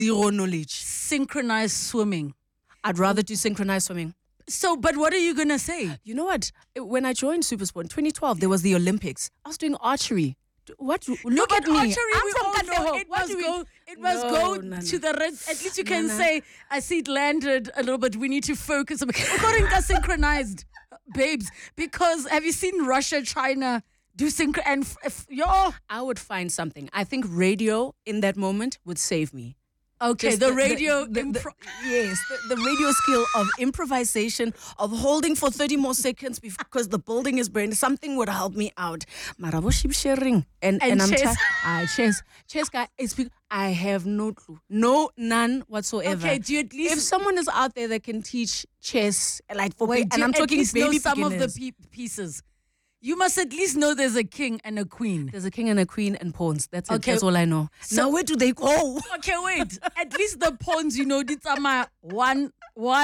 Zero knowledge. Synchronized swimming. I'd rather do synchronized swimming. So, but what are you going to say? You know what? When I joined Supersport in 2012, there was the Olympics. I was doing archery. What? Look at me. Archery, I'm from Katlehong. It must go to the red. At least you can say, I see it landed a little bit. We need to focus. According to synchronized, babes. Because have you seen Russia, China do synchro? And I would find something. I think radio in that moment would save me. Okay, Just the radio. Yes, the radio skill of improvisation, of holding for 30 more seconds because the building is burning. Something would help me out. Marabo ship sharing. And I'm chess. Chess guy, I have no clue. None whatsoever. Okay, do you at least... If someone is out there that can teach chess, like for Wait, and I'm talking baby some beginners. of the pieces. You must at least know there's a king and a queen. There's a king and a queen and pawns. That's it. Okay. That's all I know. So, now, where do they go? Okay, wait. At least the pawns, it's one.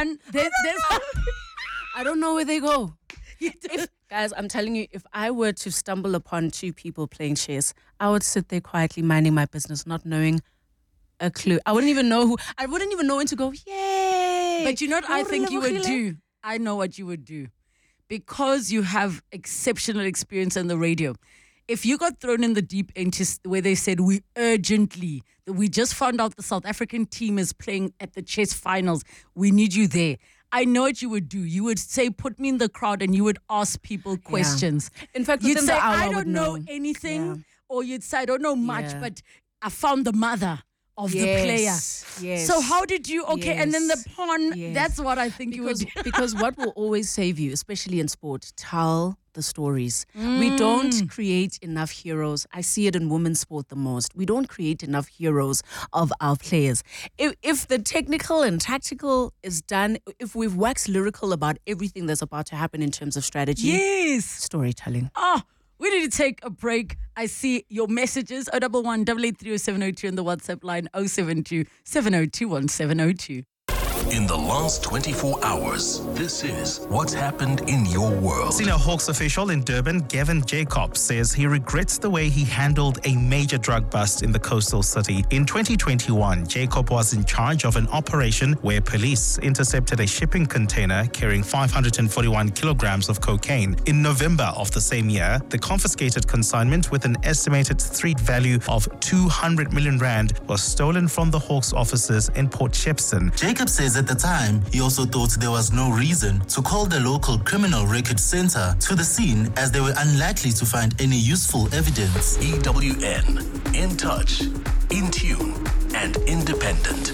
I don't know where they go. Guys, I'm telling you, if I were to stumble upon two people playing chess, I would sit there quietly minding my business, not knowing a clue. I wouldn't even know when to go, yay. But you know what I think you would do? I know what you would do. Because you have exceptional experience in the radio. If you got thrown in the deep end where they said, we just found out the South African team is playing at the chess finals. We need you there. I know what you would do. You would say, put me in the crowd, and you would ask people questions. In fact, you'd say, I don't know anything. Or you'd say, I don't know much, but I found the mother of the player. Yes. So how did you, and then the pawn, that's what I think you would do. Because what will always save you, especially in sport, tell the stories. We don't create enough heroes. I see it in women's sport the most. We don't create enough heroes of our players. If the technical and tactical is done, if we've waxed lyrical about everything that's about to happen in terms of strategy, storytelling. We need to take a break. I see your messages, 011 883 0702 and the WhatsApp line 072 702 1702. In the last 24 hours, this is what's happened in your world. Senior Hawks official in Durban, Gavin Jacobs, says he regrets the way he handled a major drug bust in the coastal city. In 2021, Jacob was in charge of an operation where police intercepted a shipping container carrying 541 kilograms of cocaine. In November of the same year, the confiscated consignment with an estimated street value of 200 million rand was stolen from the Hawks offices in Port Shepstone. Jacob says at the time, he also thought there was no reason to call the local criminal record center to the scene as they were unlikely to find any useful evidence. EWN, in touch, in tune, and independent.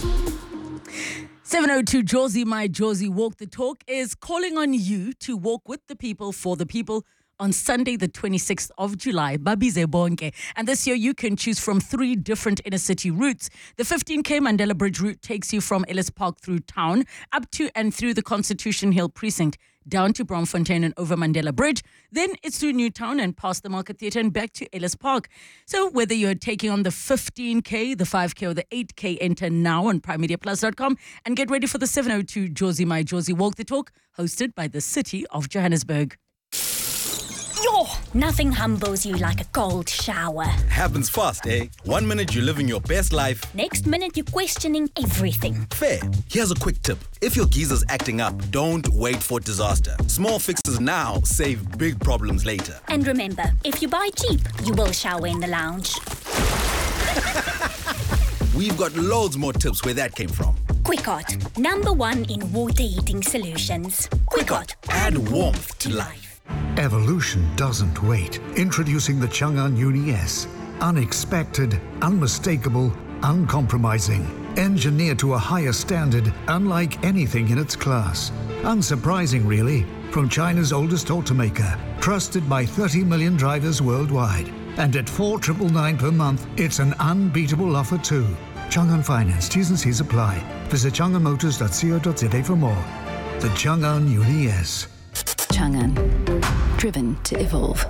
702 Josie, my Josie, Walk the Talk is calling on you to walk with the people for the people on Sunday, the 26th of July, Babize Bonke. And this year, you can choose from 3 different inner city routes. The 15K Mandela Bridge route takes you from Ellis Park through town, up to and through the Constitution Hill precinct, down to Braamfontein and over Mandela Bridge. Then it's through Newtown and past the Market Theatre and back to Ellis Park. So whether you're taking on the 15K, the 5K or the 8K, enter now on primemediaplus.com and get ready for the 702 Josie, my Josie, Walk the Talk, hosted by the City of Johannesburg. Nothing humbles you like a cold shower. Happens fast, eh? 1 minute you're living your best life. Next minute you're questioning everything. Fair. Here's a quick tip. If your geezer's acting up, don't wait for disaster. Small fixes now save big problems later. And remember, if you buy cheap, you will shower in the lounge. We've got loads more tips where that came from. Quickart, #1 in water heating solutions. Quickart, add warmth to life. Evolution doesn't wait. Introducing the Chang'an Uni S. Unexpected, unmistakable, uncompromising. Engineered to a higher standard, unlike anything in its class. Unsurprising, really, from China's oldest automaker. Trusted by 30 million drivers worldwide. And at 4,999 per month, it's an unbeatable offer too. Chang'an Finance, T's and C's apply. Visit chang'anmotors.co.za for more. The Chang'an Uni S. Chang'an, driven to evolve.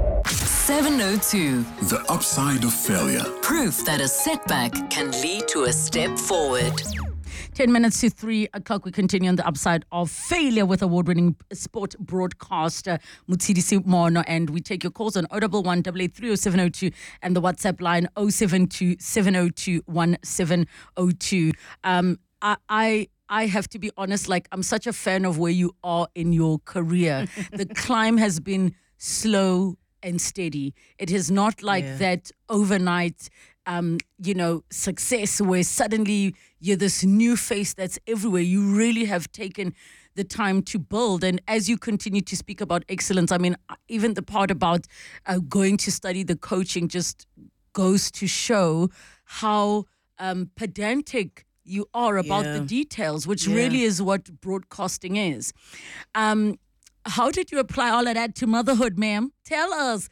702. The upside of failure. Proof that a setback can lead to a step forward. 10 minutes to 3 o'clock. We continue on the upside of failure with award-winning sport broadcaster Motsidisi Mono, and we take your calls on 011 883 and the WhatsApp line 072 702 1702. I have to be honest, like, I'm such a fan of where you are in your career. The climb has been slow and steady. It is not like that overnight success where suddenly you're this new face that's everywhere. You really have taken the time to build. And as you continue to speak about excellence, I mean, even the part about going to study the coaching just goes to show how pedantic you are about the details, which really is what broadcasting is. How did you apply all of that to motherhood, ma'am? Tell us.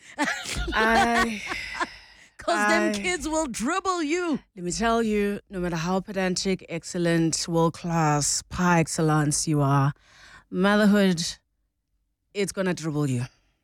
Because them kids will dribble you. Let me tell you, no matter how pedantic, excellent, world-class, par excellence you are, motherhood, it's going to dribble you.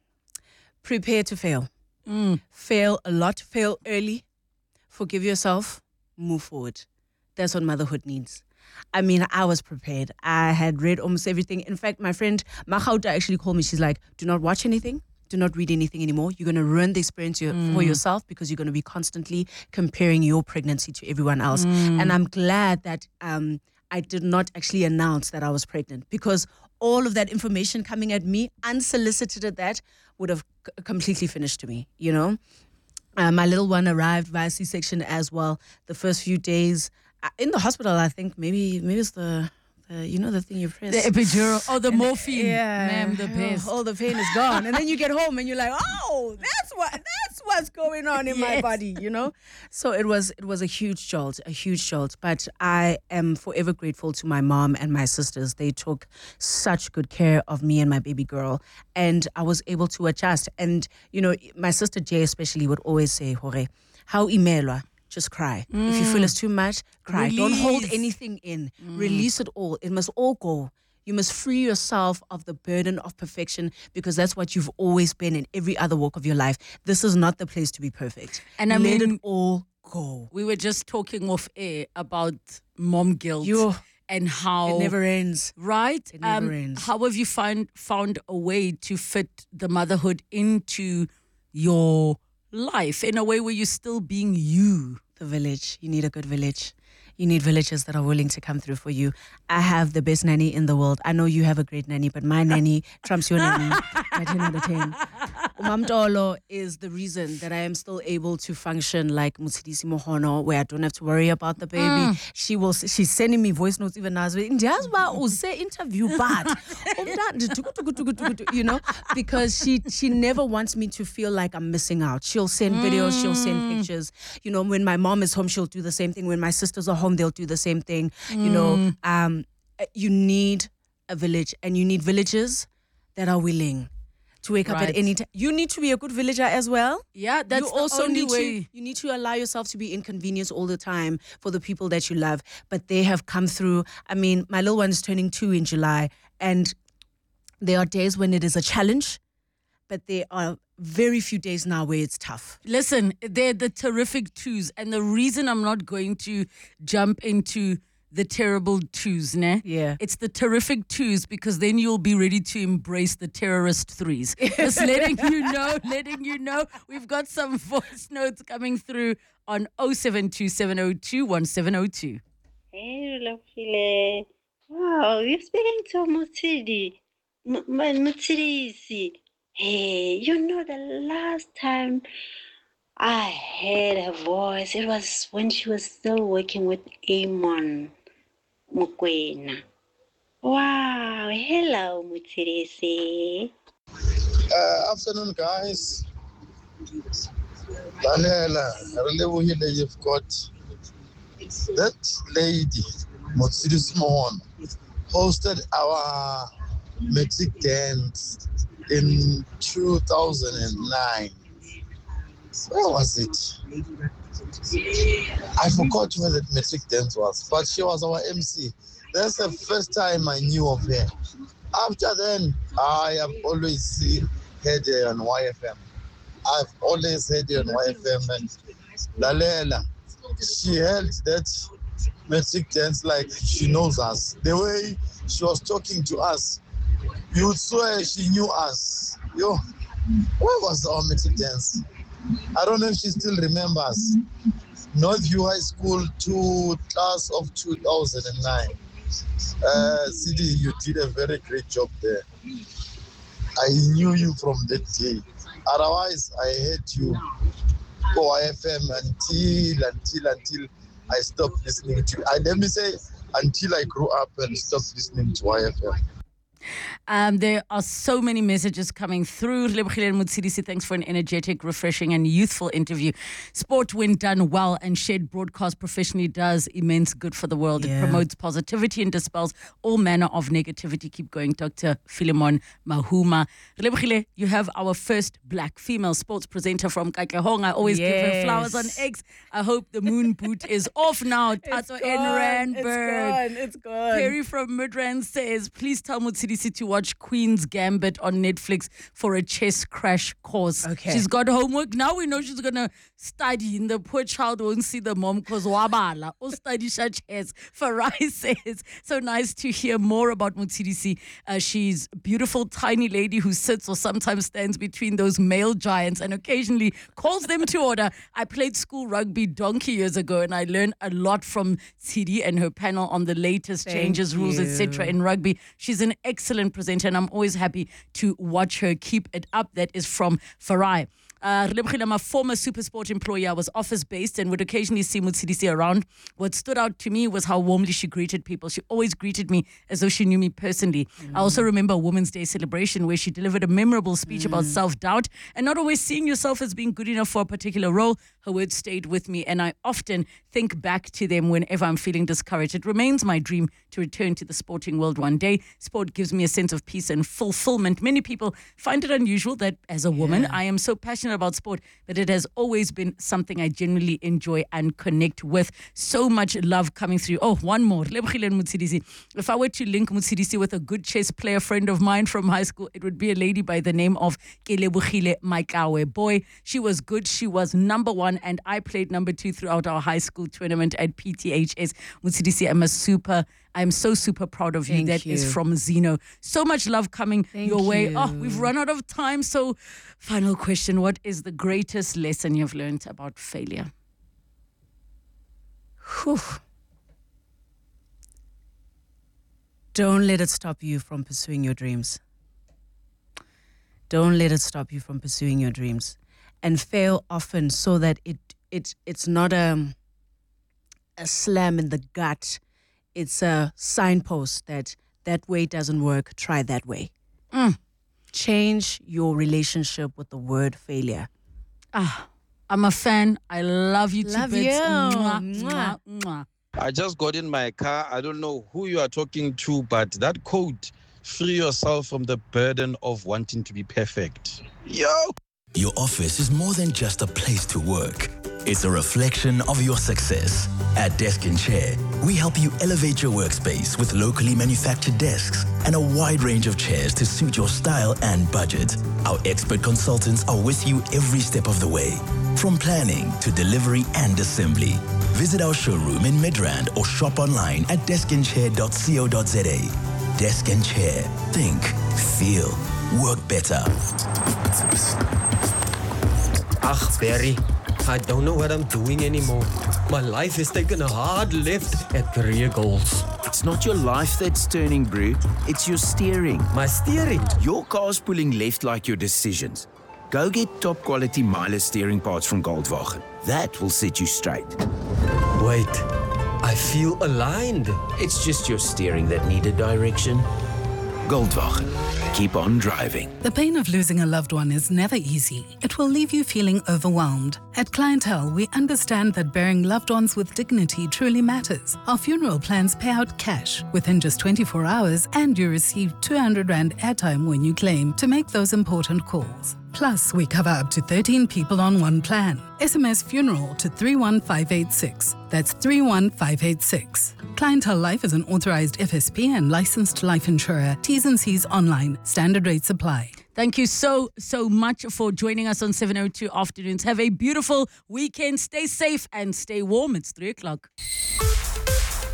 Prepare to fail. Fail a lot, fail early, forgive yourself, move forward. That's what motherhood needs. I mean, I was prepared. I had read almost everything. In fact, my friend Mahauta actually called me. She's like, do not watch anything. Do not read anything anymore. You're going to ruin the experience for yourself because you're going to be constantly comparing your pregnancy to everyone else. And I'm glad that I did not actually announce that I was pregnant, because all of that information coming at me, unsolicited at that, would have completely finished to me, you know. My little one arrived via C-section as well. The first few days in the hospital, I think maybe it's the the thing you press. The epidural. Oh, the morphine. Yeah. Ma'am, the best. All the pain is gone. And then you get home and you're like, oh, that's what's going on in my body, you know? So it was a huge jolt. But I am forever grateful to my mom and my sisters. They took such good care of me and my baby girl. And I was able to adjust. And, my sister Jay especially would always say, Hore, how imelwa? Just cry. If you feel it's too much, cry. Release. Don't hold anything in. Release it all. It must all go. You must free yourself of the burden of perfection, because that's what you've always been in every other walk of your life. This is not the place to be perfect. And I let mean, it all go. We were just talking off air about mom guilt and how it never ends. Right? It never ends. How have you found a way to fit the motherhood into your life in a way where you're still being you? The village. You need a good village. You need villagers that are willing to come through for you. I have the best nanny in the world. I know you have a great nanny, but my nanny trumps your nanny. 10 out of 10. Umamtolo is the reason that I am still able to function like Motsidisi Mohono, where I don't have to worry about the baby. She's sending me voice notes even now. Interview, but because she never wants me to feel like I'm missing out. She'll send videos, she'll send pictures. When my mom is home, she'll do the same thing. When my sisters are home, they'll do the same thing. You need a village, and you need villagers that are willing to wake up at any time. You need to be a good villager as well. Yeah, that's you also the only need way. You need to allow yourself to be inconvenienced all the time for the people that you love. But they have come through. I mean, my little one is turning 2 in July, and there are days when it is a challenge, but there are very few days now where it's tough. Listen, they're the terrific twos, and the reason I'm not going to jump into the terrible twos, ne? Yeah. It's the terrific twos, because then you'll be ready to embrace the terrorist threes. Just letting you know. We've got some voice notes coming through on 072 702 1702. Hey, lovely. Wow, you're speaking to Motsidisi. Hey, the last time I heard her voice, it was when she was still working with Amon Mokwena. Wow, hello, Motsidisi. Afternoon, guys. Lalela, really, you've got that lady, Motsidisi Mohono, hosted our Metric Dance in 2009. Where was it? I forgot where that Metric Dance was, but she was our MC. That's the first time I knew of her. After then, I have always heard her on YFM. I've always heard her on YFM, and Lalela, she held that Metric dance like she knows us. The way she was talking to us, you would swear she knew us. Yo, where was our metric dance? I don't know if she still remembers. Northview High School class of 2009. CD, you did a very great job there. I knew you from that day. Otherwise, I heard you go IFM until I stopped listening to you. Let me say, until I grew up and stopped listening to IFM. There are so many messages coming through. Relebogile Motsidisi, thanks for an energetic, refreshing and youthful interview. Sport, when done well and shared broadcast professionally, does immense good for the world. It promotes positivity and dispels all manner of negativity. Keep going, Dr. Philemon Mahuma. Relebogile, you have our first black female sports presenter from Katlehong. I always give her flowers on X. I hope the moon boot is off now. Tato in Randburg. It's gone. Perry from Midrand says, please tell Motsidisi to watch Queen's Gambit on Netflix for a chess crash course. Okay. She's got homework. Now we know she's going to study. And the poor child won't see the mom because wabala. Or study chess. Farai says, so nice to hear more about Motsidisi. She's a beautiful, tiny lady who sits or sometimes stands between those male giants and occasionally calls them to order. I played school rugby donkey years ago and I learned a lot from Tsidi and her panel on the latest changes, rules, etc. in rugby. She's an excellent presenter and I'm always happy to watch her. Keep it up. That is from Farai. I'm a former SuperSport employee. I was office-based and would occasionally see Motsidisi around. What stood out to me was how warmly she greeted people. She always greeted me as though she knew me personally. I also remember a Women's Day celebration where she delivered a memorable speech about self-doubt and not always seeing yourself as being good enough for a particular role. Her words stayed with me and I often think back to them whenever I'm feeling discouraged. It remains my dream to return to the sporting world one day. Sport gives me a sense of peace and fulfillment. Many people find it unusual that as a woman, I am so passionate about sport, but it has always been something I genuinely enjoy and connect with. So much love coming through. Oh, one more. If I were to link Motsidisi with a good chess player friend of mine from high school, it would be a lady by the name of Kelebogile Maikawe. Boy, she was good. She was number one, and I played number two throughout our high school tournament at PTHS. Motsidisi, I'm so super proud of you. That is from Zeno. So much love coming your way. Oh, we've run out of time. So, final question. What is the greatest lesson you've learned about failure? Whew. Don't let it stop you from pursuing your dreams. Don't let it stop you from pursuing your dreams. And fail often so that it's not a slam in the gut. It's a signpost that way doesn't work. Try that way. Change your relationship with the word failure. I'm a fan. I love you Love to bits. you. Mwah, mwah, mwah. I just got in my car. I don't know who you are talking to, but that quote, free yourself from the burden of wanting to be perfect. Yo! Your office is more than just a place to work. It's a reflection of your success. At Desk and Chair, we help you elevate your workspace with locally manufactured desks and a wide range of chairs to suit your style and budget. Our expert consultants are with you every step of the way, from planning to delivery and assembly. Visit our showroom in Midrand or shop online at deskandchair.co.za. Desk and Chair. Think, feel, work better. Ach, Barry, I don't know what I'm doing anymore. My life has taken a hard left at career goals. It's not your life that's turning, bro. It's your steering. My steering? Your car's pulling left like your decisions. Go get top quality Miele steering parts from Goldwagen. That will set you straight. Wait, I feel aligned. It's just your steering that needed direction. Goldwagen. Keep on driving. The pain of losing a loved one is never easy. It will leave you feeling overwhelmed. At Clientele, we understand that burying loved ones with dignity truly matters. Our funeral plans pay out cash within just 24 hours, and you receive 200 Rand airtime when you claim to make those important calls. Plus, we cover up to 13 people on one plan. SMS funeral to 31586. That's 31586. Clientele Life is an authorized FSP and licensed life insurer. T's and C's online. Standard rates apply. Thank you so much for joining us on 702 Afternoons. Have a beautiful weekend. Stay safe and stay warm. It's 3 o'clock.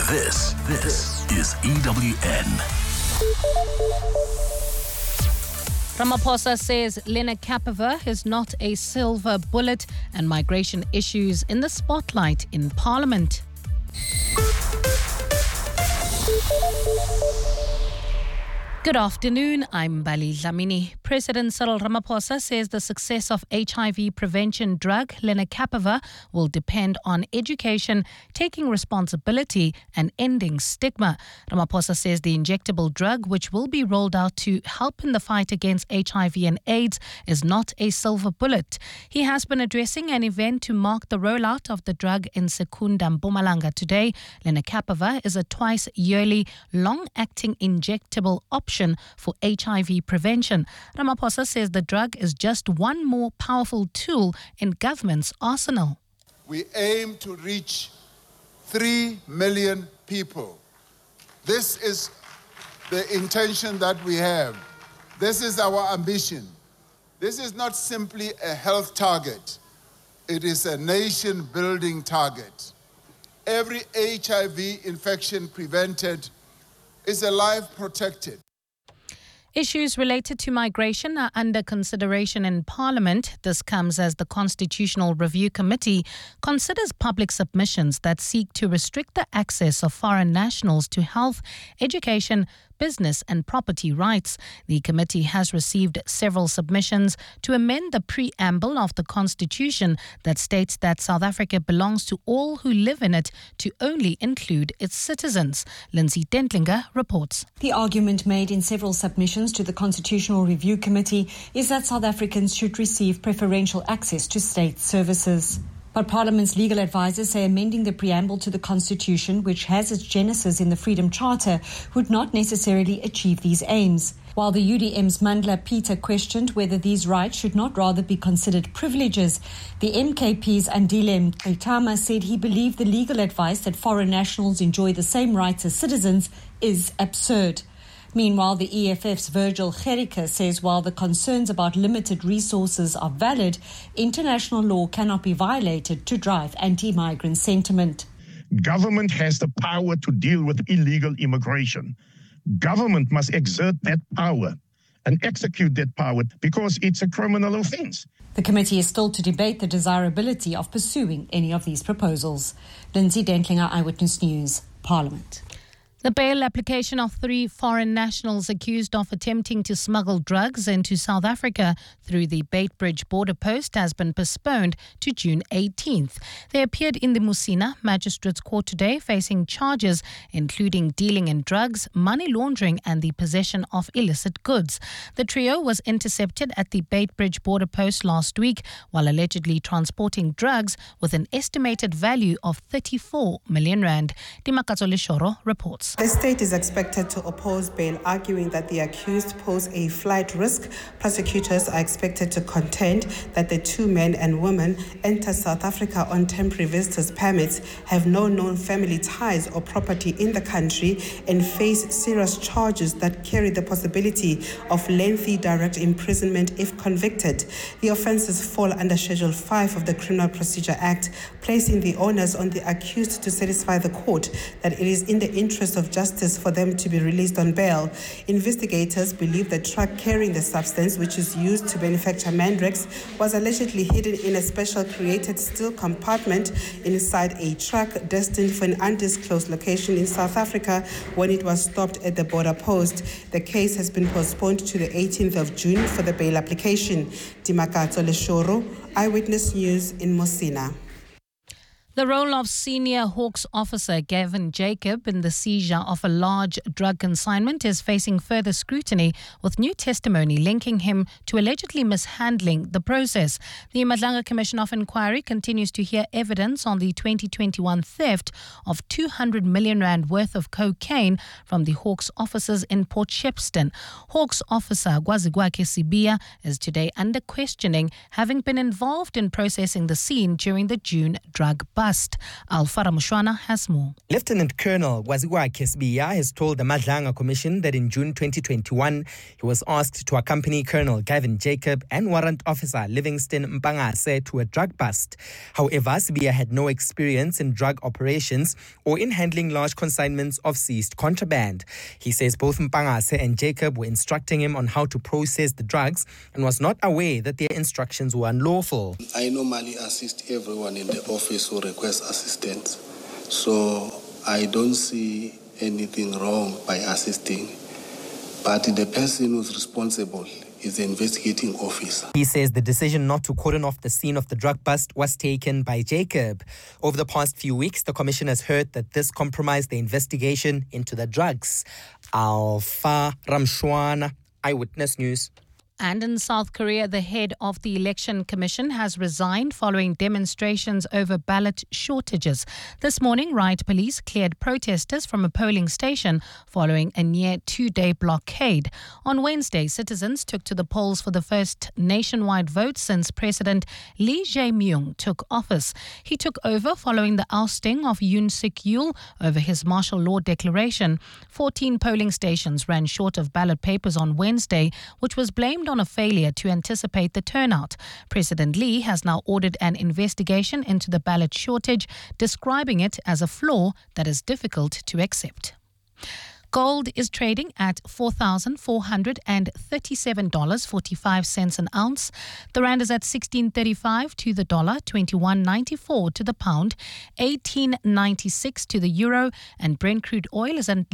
This is EWN. Ramaphosa says Lenacapavir is not a silver bullet and migration issues in the spotlight in Parliament. Good afternoon, I'm Bali Dlamini. President Cyril Ramaphosa says the success of HIV prevention drug Lenacapavir will depend on education, taking responsibility and ending stigma. Ramaphosa says the injectable drug, which will be rolled out to help in the fight against HIV and AIDS, is not a silver bullet. He has been addressing an event to mark the rollout of the drug in Secunda, Mpumalanga today. Lenacapavir is a twice-yearly, long-acting injectable option for HIV prevention. Ramaphosa says the drug is just one more powerful tool in government's arsenal. We aim to reach 3 million people. This is the intention that we have. This is our ambition. This is not simply a health target. It is a nation-building target. Every HIV infection prevented is a life protected. Issues related to migration are under consideration in Parliament. This comes as the Constitutional Review Committee considers public submissions that seek to restrict the access of foreign nationals to health, education, business and property rights. The committee has received several submissions to amend the preamble of the Constitution that states that South Africa belongs to all who live in it to only include its citizens. Lindsay Dentlinger reports. The argument made in several submissions to the Constitutional Review Committee is that South Africans should receive preferential access to state services. But Parliament's legal advisors say amending the preamble to the Constitution, which has its genesis in the Freedom Charter, would not necessarily achieve these aims. While the UDM's Mandla Peter questioned whether these rights should not rather be considered privileges, the MKP's Andile Mqitama said he believed the legal advice that foreign nationals enjoy the same rights as citizens is absurd. Meanwhile, the EFF's Virgil Gericke says while the concerns about limited resources are valid, international law cannot be violated to drive anti-migrant sentiment. Government has the power to deal with illegal immigration. Government must exert that power and execute that power because it's a criminal offence. The committee is still to debate the desirability of pursuing any of these proposals. Lindsay Dentlinger, Eyewitness News, Parliament. The bail application of 3 foreign nationals accused of attempting to smuggle drugs into South Africa through the Beitbridge border post has been postponed to June 18th. They appeared in the Musina Magistrates Court today facing charges including dealing in drugs, money laundering and the possession of illicit goods. The trio was intercepted at the Beitbridge border post last week while allegedly transporting drugs with an estimated value of 34 million rand. Dimakazo Leshoro reports. The state is expected to oppose bail, arguing that the accused pose a flight risk. Prosecutors are expected to contend that the 2 men and women enter South Africa on temporary visitors' permits, have no known family ties or property in the country, and face serious charges that carry the possibility of lengthy direct imprisonment if convicted. The offences fall under Schedule 5 of the Criminal Procedure Act, placing the onus on the accused to satisfy the court that it is in the interest of justice for them to be released on bail. Investigators believe the truck carrying the substance, which is used to manufacture Mandrex, was allegedly hidden in a special created steel compartment inside a truck destined for an undisclosed location in South Africa when it was stopped at the border post. The case has been postponed to the 18th of June for the bail application. Dimakato Leshoro, Eyewitness News in Musina. The role of senior Hawks officer Gavin Jacob in the seizure of a large drug consignment is facing further scrutiny, with new testimony linking him to allegedly mishandling the process. The Madlanga Commission of Inquiry continues to hear evidence on the 2021 theft of 200 million rand worth of cocaine from the Hawks officers in Port Shepstone. Hawks officer Gwazigwake Sibia is today under questioning, having been involved in processing the scene during the June drug bust. bust. Alfara Mushwana has more. Lieutenant Colonel Waziwa Kesbiya has told the Madlanga Commission that in June 2021, he was asked to accompany Colonel Gavin Jacob and Warrant Officer Livingston Mpangase to a drug bust. However, Sibiya had no experience in drug operations or in handling large consignments of seized contraband. He says both Mpangase and Jacob were instructing him on how to process the drugs and was not aware that their instructions were unlawful. I normally assist everyone in the office who requests assistance, so I don't see anything wrong by assisting. But the person who's responsible is the investigating officer. He says the decision not to cordon off the scene of the drug bust was taken by Jacob. Over the past few weeks, the commission has heard that this compromised the investigation into the drugs. Alfa Ramshwana, Eyewitness News. And in South Korea, the head of the Election Commission has resigned following demonstrations over ballot shortages. This morning, riot police cleared protesters from a polling station following a near 2-day blockade. On Wednesday, citizens took to the polls for the first nationwide vote since President Lee Jae-myung took office. He took over following the ousting of Yoon Suk-yeol over his martial law declaration. 14 polling stations ran short of ballot papers on Wednesday, which was blamed on a failure to anticipate the turnout. President Lee has now ordered an investigation into the ballot shortage, describing it as a flaw that is difficult to accept. Gold is trading at $4,437.45 an ounce. The rand is at 16.35 to the dollar, 21.94 to the pound, 18.96 to the euro, and Brent crude oil is at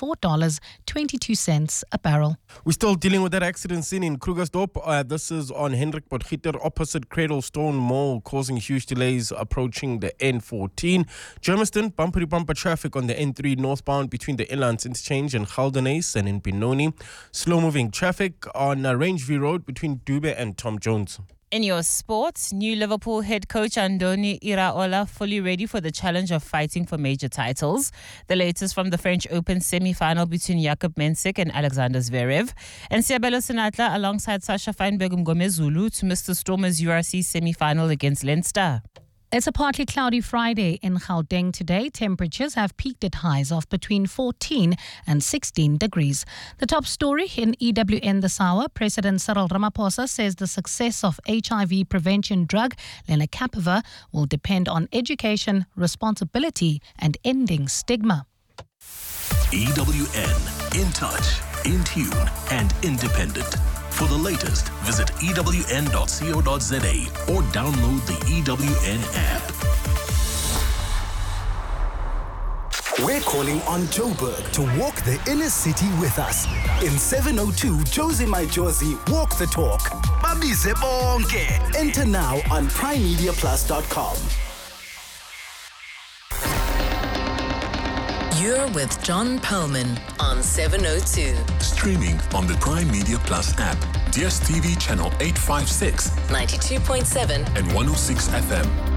$94.22 a barrel. We're still dealing with that accident scene in Krugersdorp. This is on Hendrik Potgieter opposite Cradlestone Mall, causing huge delays approaching the N14. Germiston, bumper-to-bumper traffic on the N3 northbound between the Inlands Interchange and Galdenace and in Benoni. Slow-moving traffic on Rangeview Road between Dube and Tom Jones. In your sports, new Liverpool head coach Andoni Iraola fully ready for the challenge of fighting for major titles. The latest from the French Open semi-final between Jakub Mensik and Alexander Zverev. And Siabelo Sinatla alongside Sasha Feinberg Mgomezulu to Mr. Stormer's URC semi-final against Leinster. It's a partly cloudy Friday in Gauteng today. Temperatures have peaked at highs of between 14 and 16 degrees. The top story in EWN this hour, President Cyril Ramaphosa says the success of HIV prevention drug lenacapavir will depend on education, responsibility and ending stigma. EWN, in touch, in tune and independent. For the latest, visit ewn.co.za or download the EWN app. We're calling on Joburg to walk the inner city with us. In 702 Josie My Josie Walk the Talk. Babize bonke. Enter now on primemediaplus.com. You're with John Perlman on 702. Streaming on the Prime Media Plus app, DSTV channel 856, 92.7 and 106 FM.